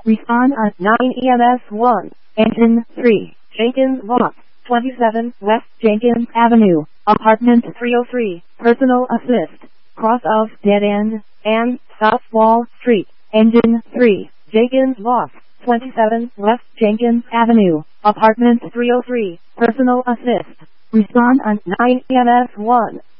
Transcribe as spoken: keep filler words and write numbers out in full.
Respond on nine E M S one. Engine three. Jenkins Walk. twenty-seven West Jenkins Avenue. Apartment three oh three. Personal assist. Cross of dead end. And South Wall Street. Engine three. Jenkins Walk. twenty-seven West Jenkins Avenue. Apartment three oh three. Personal assist. Respond on nine E M S one.